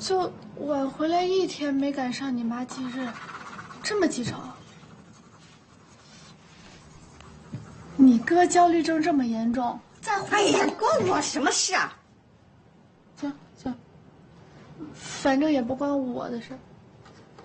就晚回来1天，没赶上你妈忌日，这么记仇？你哥焦虑症这么严重，再回哎呀，关我什么事啊？ 行，反正也不关我的事。